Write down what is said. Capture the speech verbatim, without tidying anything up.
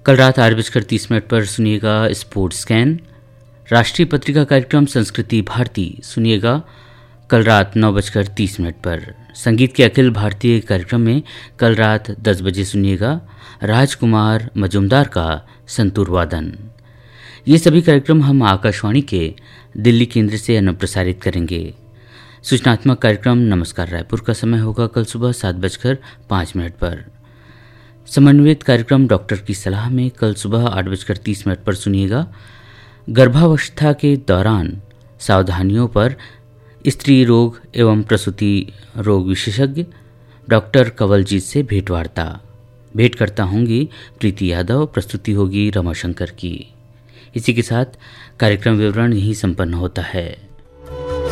कल रात आठ बजकर तीस मिनट पर सुनिएगा स्पोर्ट्स स्कैन। राष्ट्रीय पत्रिका कार्यक्रम संस्कृति भारती सुनिएगा कल रात नौ बजकर तीस मिनट पर। संगीत के अखिल भारतीय कार्यक्रम में कल रात दस बजे सुनिएगा राजकुमार मजुमदार का संतूर वादन। ये सभी कार्यक्रम हम आकाशवाणी के दिल्ली केंद्र से अनुप्रसारित करेंगे। सूचनात्मक कार्यक्रम नमस्कार रायपुर का समय होगा कल सुबह सात बजकर पाँच मिनट पर। समन्वित कार्यक्रम डॉक्टर की सलाह में कल सुबह आठ बजकर तीस मिनट पर सुनिएगा गर्भावस्था के दौरान सावधानियों पर स्त्री रोग एवं प्रसूति रोग विशेषज्ञ डॉक्टर कंवलजीत से भेंटवार्ता। भेंट करता होंगी प्रीति यादव, प्रस्तुति होगी रमाशंकर की। इसी के साथ कार्यक्रम विवरण यहीं संपन्न होता है।